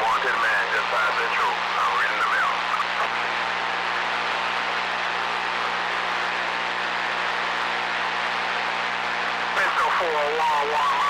Wanted man just passed the truth. I'm reading the mail. Pistol 411.